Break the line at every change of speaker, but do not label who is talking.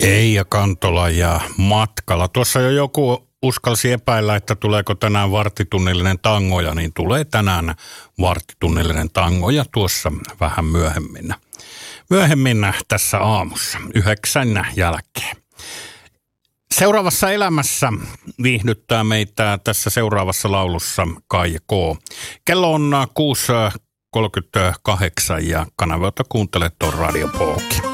Eija Kantola ja matkalla. Tuossa jo joku uskalsi epäillä, että tuleeko tänään varttitunnillinen tangoja, niin tulee tänään varttitunnillinen tangoja tuossa vähän myöhemmin. Myöhemmin tässä aamussa, 9 jälkeen. Seuraavassa elämässä viihdyttää meitä tässä seuraavassa laulussa Kai K. Kello on 6.38 ja kanavalta kuuntelet on Radio Pooki.